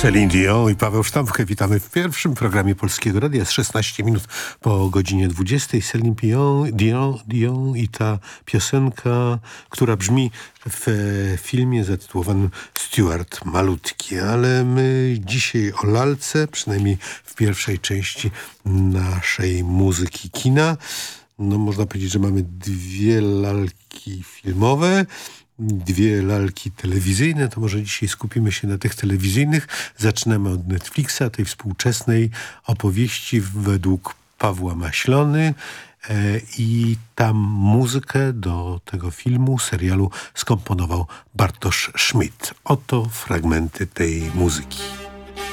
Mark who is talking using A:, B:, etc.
A: Celine Dion i Paweł Sztampkę. Witamy w pierwszym programie Polskiego Radia. Jest 16 minut po godzinie 20. Celine Dion i ta piosenka, która brzmi w filmie zatytułowanym Stuart Malutki. Ale my dzisiaj o lalce, przynajmniej w pierwszej części naszej muzyki kina. No można powiedzieć, że mamy dwie lalki filmowe, dwie lalki telewizyjne, to może dzisiaj skupimy się na tych telewizyjnych. Zaczynamy od Netflixa, tej współczesnej opowieści według Pawła Maślony i tam muzykę do tego filmu, serialu skomponował Bartosz Szmit. Oto fragmenty tej muzyki.